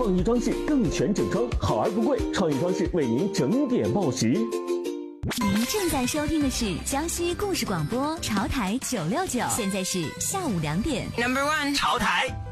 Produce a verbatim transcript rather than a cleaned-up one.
创意装饰更全整装，好而不贵。创意装饰为您整点报时。 您正在收听的是江西故事广播潮台九六九，现在是下午两点。 Number one， 潮台。